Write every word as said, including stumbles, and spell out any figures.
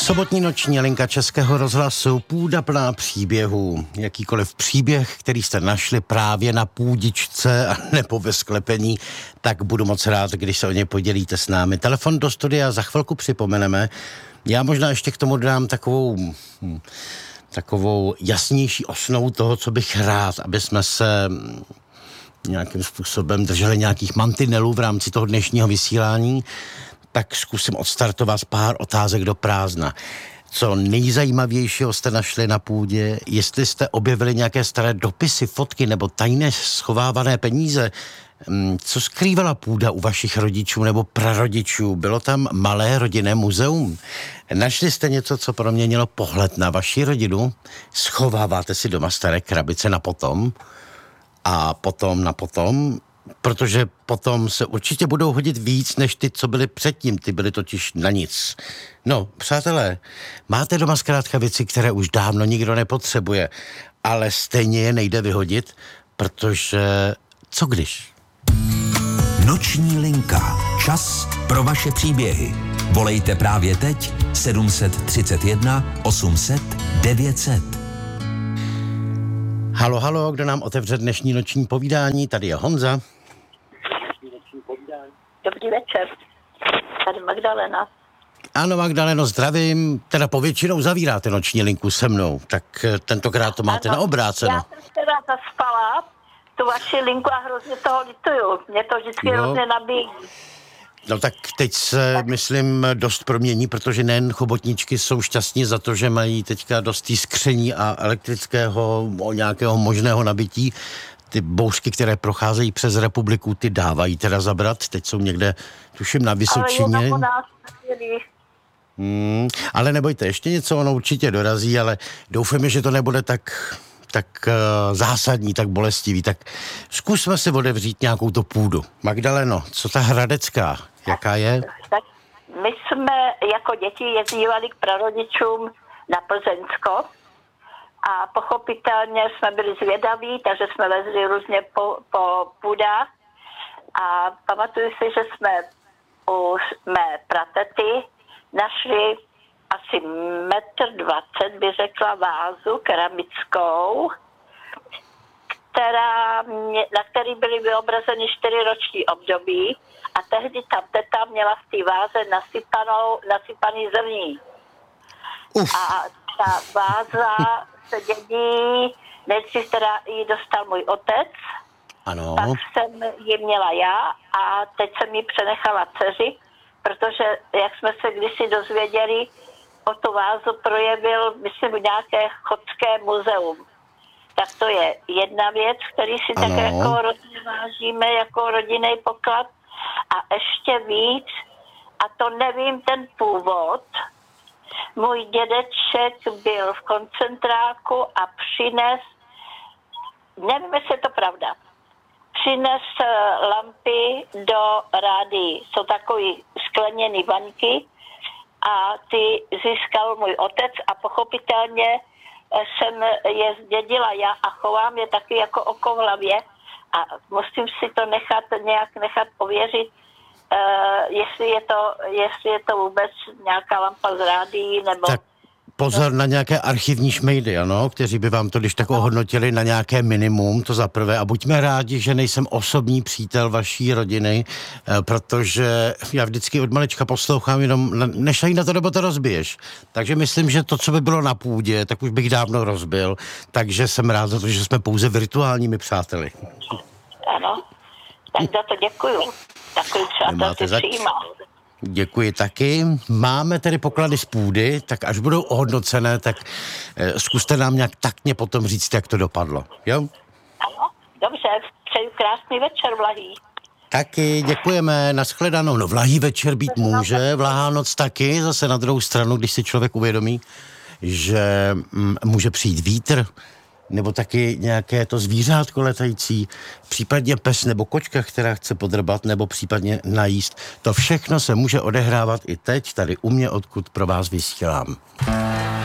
Sobotní noční linka Českého rozhlasu, půda plná příběhů. Jakýkoliv příběh, který jste našli právě na půdičce a nebo ve sklepení, tak budu moc rád, když se o ně podělíte s námi. Telefon do studia za chvilku připomeneme. Já možná ještě k tomu dám takovou, hm, takovou jasnější osnovu toho, co bych rád, aby jsme se nějakým způsobem drželi nějakých mantinelů v rámci toho dnešního vysílání. Tak zkusím odstartovat pár otázek do prázdna. Co nejzajímavějšího jste našli na půdě? Jestli jste objevili nějaké staré dopisy, fotky nebo tajné schovávané peníze? Co skrývala půda u vašich rodičů nebo prarodičů? Bylo tam malé rodinné muzeum? Našli jste něco, co proměnilo pohled na vaši rodinu? Schováváte si doma staré krabice na potom? A potom na potom? Protože potom se určitě budou hodit víc, než ty, co byly předtím. Ty byly totiž na nic. No, přátelé, máte doma zkrátka věci, které už dávno nikdo nepotřebuje, ale stejně je nejde vyhodit, protože co když? Noční linka. Čas pro vaše příběhy. Volejte právě teď sedm set třicet jedna osm set devět set. Halo, halo, kdo nám otevře dnešní noční povídání? Tady je Honza. Dobrý večer. Tady Magdalena. Ano, Magdaleno, zdravím. Teda povětšinou zavíráte noční linku se mnou, tak tentokrát to máte ano, na obráceno. Já jsem teda zaspala tu vaši linku a hrozně toho lituju. Mě to vždycky no. hrozně nabíjí. No tak teď se, tak. myslím, dost promění, protože nejen chobotničky jsou šťastní za to, že mají teďka dost tý skření a elektrického o nějakého možného nabití. Ty bouřky, které procházejí přes republiku, ty dávají teda zabrat. Teď jsou někde, tuším, na Vysočině. Ale je nás hmm, ale nebojte, ještě něco ono určitě dorazí, ale doufáme, že to nebude tak, tak uh, zásadní, tak bolestivý. Tak zkusme si otevřít nějakou tu půdu. Magdaleno, co ta Hradecká? Jaká je? Tak my jsme jako děti jezdívali k prarodičům na Plzeňsko. A pochopitelně jsme byli zvědaví, takže jsme vezli různě po, po půdách. A pamatuju si, že jsme u mé pratety našli asi metr dvacet, by řekla, vázu keramickou, která mě, na který byly vyobrazeny čtyři roční období. A tehdy ta teta měla v té váze nasypanou, nasypaný zrní. Uf. A ta váza se dědí, nejdřív teda ji dostal můj otec, ano. Pak jsem ji měla já a teď jsem ji přenechala dceři, protože jak jsme se kdysi dozvěděli, o tu vázu projevil, myslím, nějaké chodské muzeum. Tak to je jedna věc, který si ano. tak jako rodně vážíme, jako rodinný poklad. A ještě víc, a to nevím ten původ, můj dědeček byl v koncentráku a přines, nevím, jestli je to pravda, přines lampy do rádií. Jsou takový skleněný vaňky a ty získal můj otec a pochopitelně jsem je zdědila já a chovám je taky jako oko v hlavě a musím si to nechat nějak nechat ověřit, Uh, jestli, je to, jestli je to vůbec nějaká lampa z rádií, nebo... Tak pozor na nějaké archivní šmejdy, ano, kteří by vám to když tak ohodnotili na nějaké minimum, to za prvé. A buďme rádi, že nejsem osobní přítel vaší rodiny, protože já vždycky od malička poslouchám jenom, než na to nebo to rozbiješ. Takže myslím, že to, co by bylo na půdě, tak už bych dávno rozbil. Takže jsem rád za to, že jsme pouze virtuálními přáteli. Ano, tak za to děkuju. Takový přátel si přijímal. Děkuji taky. Máme tedy poklady z půdy, tak až budou ohodnocené, tak eh, zkuste nám nějak taktně potom říct, jak to dopadlo. Jo? Ano, dobře. Přeju krásný večer, Vlahý. Taky děkujeme, nashledanou. No Vlahý večer být může, Vlahá noc taky, zase na druhou stranu, když si člověk uvědomí, že mm, může přijít vítr, nebo taky nějaké to zvířátko letající, případně pes nebo kočka, která chce podrbat, nebo případně najíst. To všechno se může odehrávat i teď, tady u mě, odkud pro vás vysílám.